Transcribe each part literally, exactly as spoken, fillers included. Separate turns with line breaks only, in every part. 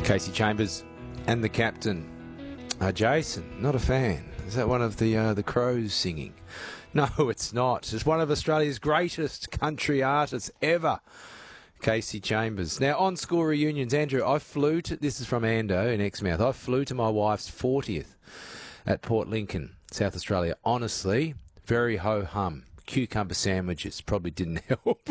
Kasey Chambers and the captain. Uh, Jason, not a fan. Is that one of the uh, the Crows singing? No, it's not. It's one of Australia's greatest country artists ever, Kasey Chambers. Now, on school reunions, Andrew, I flew to, this is from Ando in Exmouth, I flew to my wife's fortieth at Port Lincoln, South Australia. Honestly, very ho-hum. Cucumber sandwiches probably didn't help.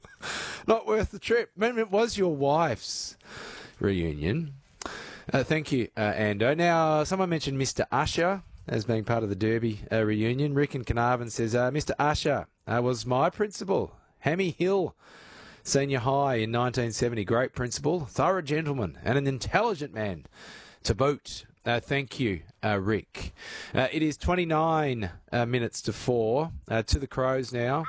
Not worth the trip. Remember, it was your wife's reunion. Uh, thank you, uh, Ando. Now, someone mentioned Mister Usher as being part of the Derby uh, reunion. Rick in Carnarvon says, uh, Mister Usher uh, was my principal, Hammy Hill Senior High in nineteen seventy. Great principal, thorough gentleman, and an intelligent man to boot. Uh, thank you, uh, Rick. Uh, it is twenty-nine uh, minutes to four. Uh, to the Crows now.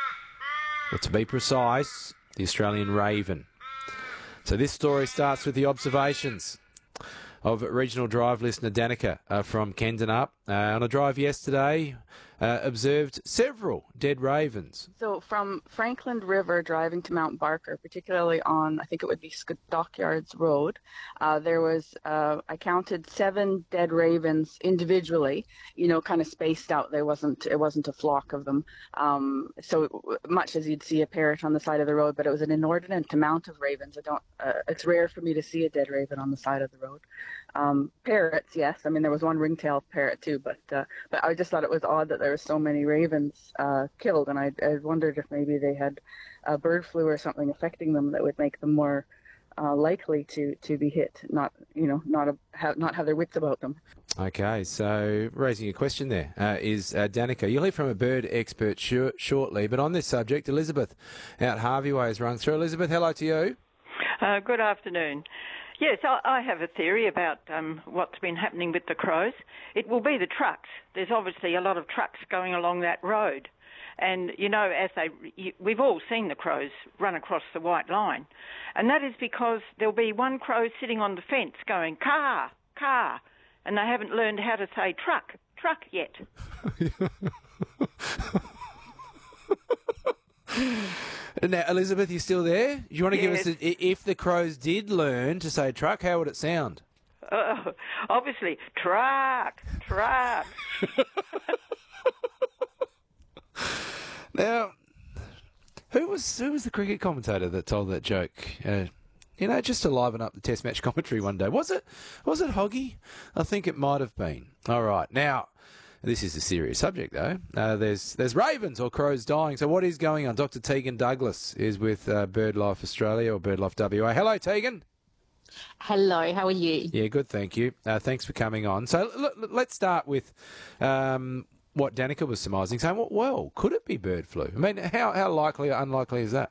But to be precise, the Australian Raven. So this story starts with the observations of regional drive listener Danica uh, from Kendanup. Uh, on a drive yesterday, uh, observed several dead ravens.
So from Franklin River driving to Mount Barker, particularly on, I think it would be Stockyards Road, uh, there was, uh, I counted seven dead ravens individually, you know, kind of spaced out. There wasn't, it wasn't a flock of them. Um, so much as you'd see a parrot on the side of the road, but it was an inordinate amount of ravens. I don't, uh, it's rare for me to see a dead raven on the side of the road. Um, parrots, yes. I mean, there was one ringtail parrot too, but uh, but I just thought it was odd that there were so many ravens uh, killed, and I, I wondered if maybe they had uh, bird flu or something affecting them that would make them more uh, likely to, to be hit, not you know not a, have not have their wits about them.
Okay, so raising a question there uh, is uh, Danica. You'll hear from a bird expert sh- shortly, but on this subject, Elizabeth out Harvey Way has rung through. Elizabeth, hello to you.
Uh, good afternoon. Yes, I have a theory about um, what's been happening with the crows. It will be the trucks. There's obviously a lot of trucks going along that road. And, you know, as they, we've all seen the crows run across the white line. And that is because there'll be one crow sitting on the fence going, car, car. And they haven't learned how to say truck, truck yet.
Now, Elizabeth, you still there? Do you want to
Yes.
give us, a, if the crows did learn to say truck, how would it sound?
Uh, obviously, truck, truck.
Now, who was who was the cricket commentator that told that joke? Uh, you know, just to liven up the Test match commentary one day. Was it was it Hoggy? I think it might have been. All right, now. This is a serious subject, though. Uh, there's there's ravens or crows dying. So what is going on? Doctor Tegan Douglas is with uh, BirdLife Australia or BirdLife W A. Hello, Tegan.
Hello, how are you?
Yeah, good, thank you. Uh, thanks for coming on. So l- l- let's start with um, what Danica was surmising, saying, well, well, could it be bird flu? I mean, how, how likely or unlikely is that?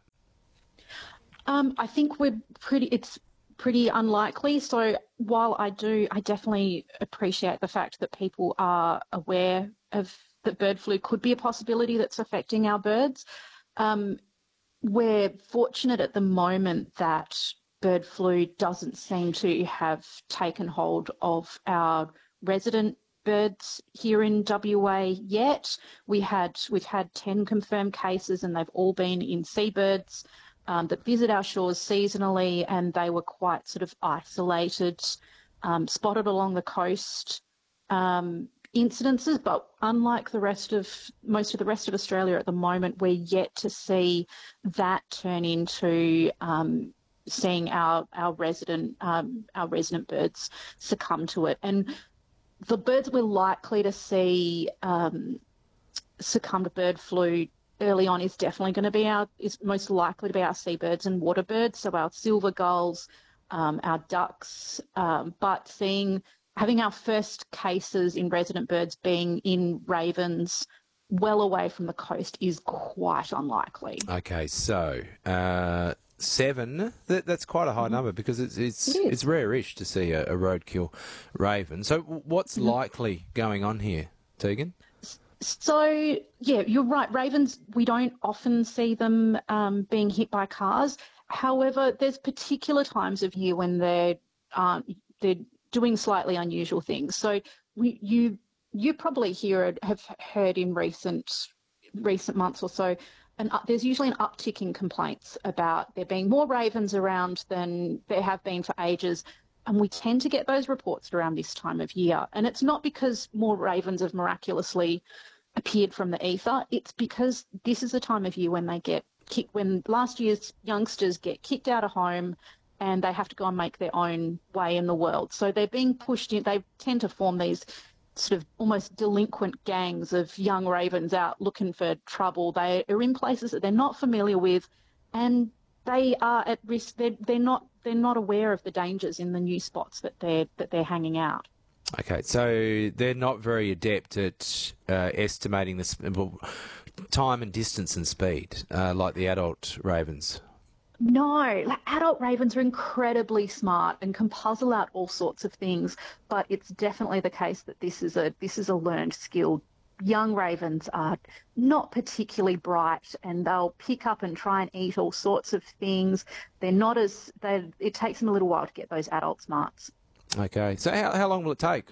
Um, I think we're pretty. It's pretty unlikely. So while I do, I definitely appreciate the fact that people are aware of that bird flu could be a possibility that's affecting our birds. Um, we're fortunate at the moment that bird flu doesn't seem to have taken hold of our resident birds here in W A yet. We had we've had ten confirmed cases, and they've all been in seabirds Um, that visit our shores seasonally, and they were quite sort of isolated, um, spotted along the coast um, incidences. But unlike the rest of most of the rest of Australia at the moment, we're yet to see that turn into um, seeing our our resident um, our resident birds succumb to it. And the birds we're likely to see um, succumb to bird flu early on is definitely going to be our, is most likely to be our seabirds and water birds, so our silver gulls, um, our ducks, um, but seeing, having our first cases in resident birds being in ravens well away from the coast is quite unlikely.
Okay, so uh, seven, that, that's quite a high mm-hmm. number because it's it's
it
it's rare-ish to see a, a roadkill raven. So what's mm-hmm. likely going on here, Tegan?
So, yeah, you're right. Ravens, we don't often see them um, being hit by cars. However, there's particular times of year when they're um, they're doing slightly unusual things. So we, you you probably hear have heard in recent recent months or so, and there's usually an uptick in complaints about there being more ravens around than there have been for ages. and we tend to get those reports around this time of year. And it's not because more ravens have miraculously appeared from the ether. It's because this is a time of year when they get kicked, when last year's youngsters get kicked out of home and they have to go and make their own way in the world. So they're being pushed in. They tend to form these sort of almost delinquent gangs of young ravens out looking for trouble. They are in places that they're not familiar with, and they are at risk. They're, they're not they're not aware of the dangers in the new spots that they're that they're hanging out.
Okay, so they're not very adept at uh, estimating the sp- time and distance and speed uh, like the adult ravens.
No, like adult ravens are incredibly smart and can puzzle out all sorts of things, but it's definitely the case that this is a this is a learned skill. Young ravens are not particularly bright, and they'll pick up and try and eat all sorts of things. They're not as they. It takes them a little while to get those adult smarts.
Okay, so how how long will it take?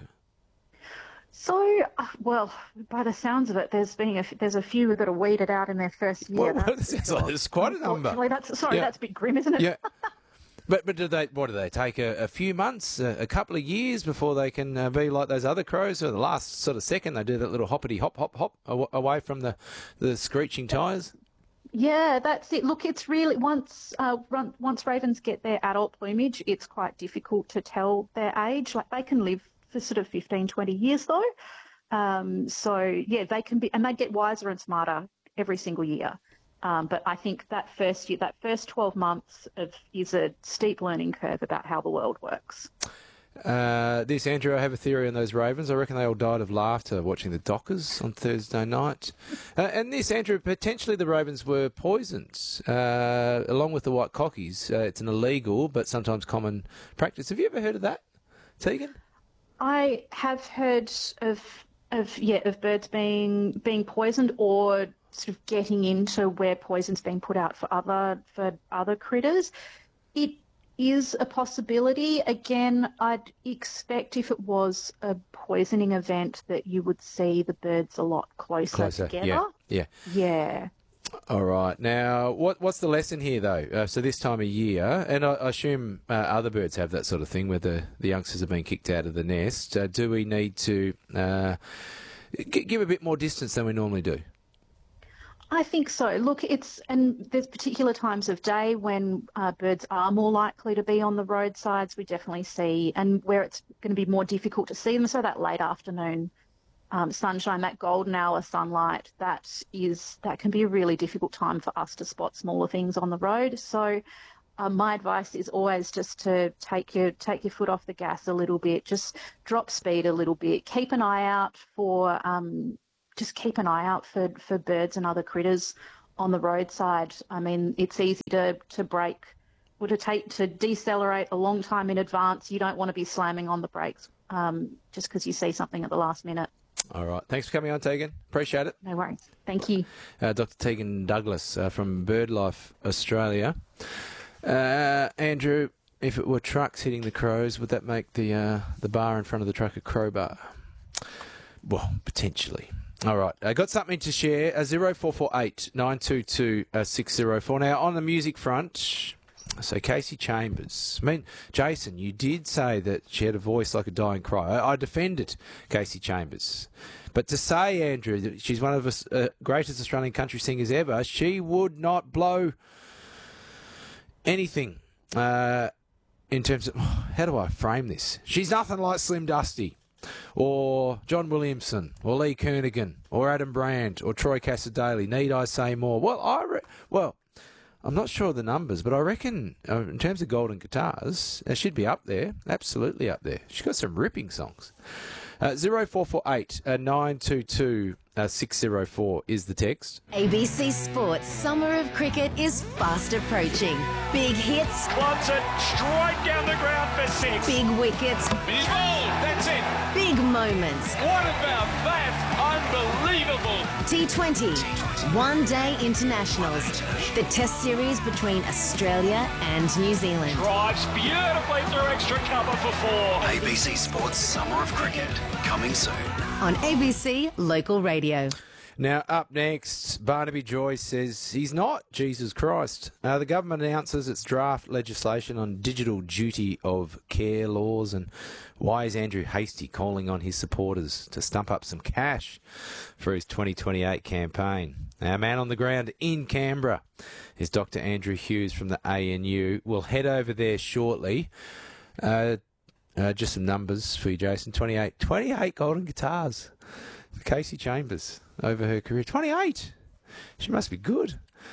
So, uh, well, by the sounds of it, there's been a, there's a few that are weeded out in their first year.
Well, that's, like, it's quite a number.
That's, sorry,
yeah.
that's a bit grim, isn't it?
Yeah. But but do they what do they take a, a few months, a, a couple of years before they can uh, be like those other crows? Or the last sort of second they do that little hoppity hop hop hop aw- away from the, the screeching tyres?
Yeah, that's it. Look, it's really once uh, run, once ravens get their adult plumage, it's quite difficult to tell their age. Like they can live for sort of fifteen, twenty years though. Um, so yeah, they can be, and they get wiser and smarter every single year. Um, but I think that first year, that first twelve months of is a steep learning curve about how the world works.
Uh, this, Andrew, I have a theory on those ravens. I reckon they all died of laughter watching the Dockers on Thursday night. Uh, and this, Andrew, potentially the ravens were poisoned, uh, along with the white cockies. Uh, it's an illegal but sometimes common practice. Have you ever heard of that, Tegan?
I have heard of of yeah of birds being being poisoned or sort of getting into where poison's being put out for other for other critters. It is a possibility. Again, I'd expect if it was a poisoning event that you would see the birds a lot closer,
Closer,
together.
yeah, yeah.
Yeah.
All right. Now, what what's the lesson here, though? Uh, so this time of year, and I, I assume uh, other birds have that sort of thing where the, the youngsters have been kicked out of the nest. Uh, do we need to uh, g- give a bit more distance than we normally do?
I think so. Look, it's and there's particular times of day when uh, birds are more likely to be on the roadsides. We definitely see, and where it's going to be more difficult to see them. So that late afternoon um, sunshine, that golden hour sunlight, that is that can be a really difficult time for us to spot smaller things on the road. So uh, my advice is always just to take your take your foot off the gas a little bit, just drop speed a little bit, keep an eye out for. Um, Just keep an eye out for, for birds and other critters on the roadside. I mean, it's easy to, to brake or to take to decelerate a long time in advance. You don't want to be slamming on the brakes um, just because you see something at the last minute.
All right. Thanks for coming on, Tegan. Appreciate it.
No worries. Thank you.
Uh, Doctor Tegan Douglas uh, from BirdLife Australia. Uh, Andrew, if it were trucks hitting the crows, would that make the uh, the bar in front of the truck a crowbar? Well, potentially. All right, I got something to share. Uh, zero four four eight nine two two six zero four. Now on the music front, so Casey Chambers. I mean, Jason, you did say that she had a voice like a dying cry. I, I defended Casey Chambers, but to say, Andrew, that she's one of the uh, greatest Australian country singers ever, she would not blow anything uh, in terms of how do I frame this? She's nothing like Slim Dusty, or John Williamson, or Lee Kernaghan, or Adam Brand, or Troy Cassar-Daley. Need I say more? Well, I re- well, I'm not sure of the numbers, but I reckon uh, in terms of golden guitars, uh, she'd be up there, absolutely up there. She's got some ripping songs. Uh, zero four four eight nine two two six zero four is the text.
A B C Sports Summer of Cricket is fast approaching. Big hits.
Wants it straight down the ground for six.
Big wickets.
He's bowled. That's it.
Big moments.
What about that? Unbelievable.
T twenty. One Day Internationals. The Test series between Australia and New Zealand.
Drives beautifully through extra cover for four.
A B C Sports Summer of Cricket, coming soon.
On A B C Local Radio.
Now, up next, Barnaby Joyce says he's not Jesus Christ. Uh, the government announces its draft legislation on digital duty of care laws, and why is Andrew Hastie calling on his supporters to stump up some cash for his twenty twenty-eight campaign? Our man on the ground in Canberra is Doctor Andrew Hughes from the A N U. We'll head over there shortly. Uh, uh, just some numbers for you, Jason. twenty-eight, twenty-eight golden guitars for Casey Chambers over her career. twenty-eight. She must be good.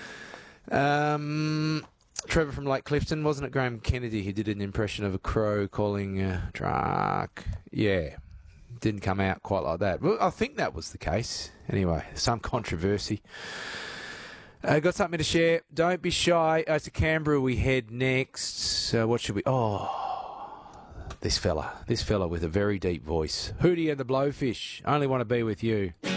Um, Trevor from Lake Clifton, wasn't it Graham Kennedy who did an impression of a crow calling uh, Drake? Yeah, didn't come out quite like that. Well, I think that was the case. Anyway, some controversy. Uh, got something to share. Don't be shy. Uh, to Canberra we head next. Uh, what should we... Oh... This fella, this fella with a very deep voice. Hootie and the Blowfish. Only want to be with you.